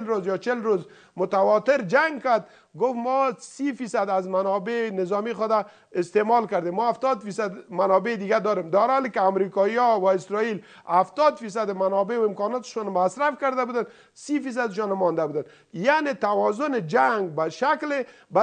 روز یا 40 روز متواتر جنگ کرد، گفت ما 30% از منابع نظامی خود استعمال کردیم، ما 70% منابع دیگه داریم، در حالی که امریکایی‌ها و اسرائیل 70% منابع و امکاناتشون مصرف کرده بودن، 30%شان مانده بودن. یعنی توازن جنگ به شکل